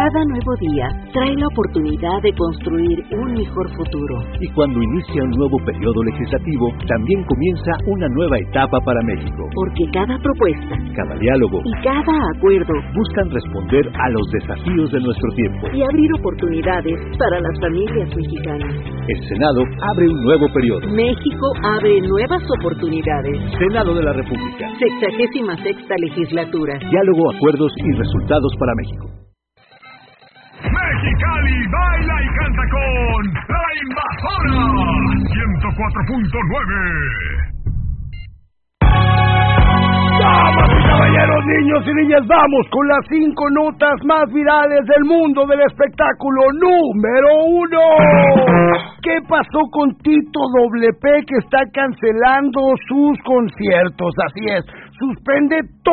Cada nuevo día trae la oportunidad de construir un mejor futuro. Y cuando inicia un nuevo periodo legislativo, también comienza una nueva etapa para México. Porque cada propuesta, cada diálogo y cada acuerdo buscan responder a los desafíos de nuestro tiempo y abrir oportunidades para las familias mexicanas. El Senado abre un nuevo periodo. México abre nuevas oportunidades. Senado de la República. 66ª legislatura. Diálogo, acuerdos y resultados para México. Mexicali baila y canta con La Invasora 104.9. Damas y caballeros, niños y niñas, vamos con las 5 notas más virales del mundo del espectáculo. Número 1. ¿Qué pasó con Tito WP, que está cancelando sus conciertos? Así es, suspende todo